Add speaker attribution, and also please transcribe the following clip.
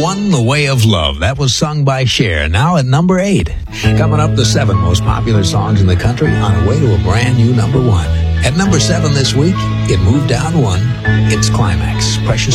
Speaker 1: 1, The Way of Love. That was sung by Cher. Now at number 8. Coming up, the 7 most popular songs in the country on the way to a brand new number 1. At number 7 this week, it moved down 1. It's Climax. Precious